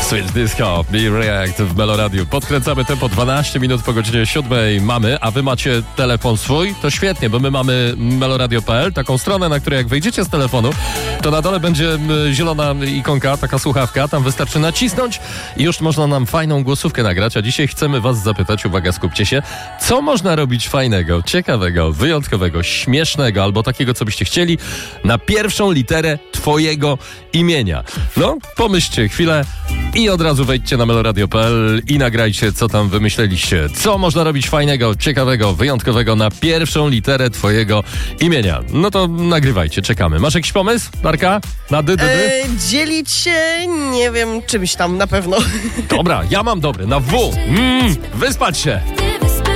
Switch Disco i React w Meloradiu. Podkręcamy tempo 12 minut po godzinie 7 mamy, a wy macie telefon swój? To świetnie, bo my mamy meloradio.pl, taką stronę, na której jak wejdziecie z telefonu, to na dole będzie zielona ikonka, taka słuchawka, tam wystarczy nacisnąć i już można nam fajną głosówkę nagrać, a dzisiaj chcemy was zapytać, uwaga, skupcie się, co można robić fajnego, ciekawego, wyjątkowego, śmiesznego, albo takiego, co byście chcieli, na pierwszą literę twojego imienia. No, pomyślcie chwilę i od razu wejdźcie na meloradio.pl i nagrajcie, co tam wymyśleliście. Co można robić fajnego, ciekawego, wyjątkowego na pierwszą literę twojego imienia. No to nagrywajcie, czekamy. Masz jakiś pomysł, Darka? Na dy? Dzielić się, nie wiem, czymś tam na pewno. Dobra, ja mam dobry, na W. Wyspać się.